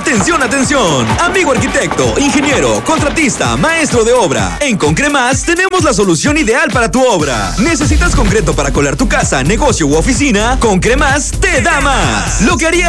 Atención, atención. Amigo arquitecto, ingeniero, contratista, maestro de obra. En Concremas tenemos la solución ideal para tu obra. ¿Necesitas concreto para colar tu casa, negocio u oficina? Concremas te da más. Lo que haría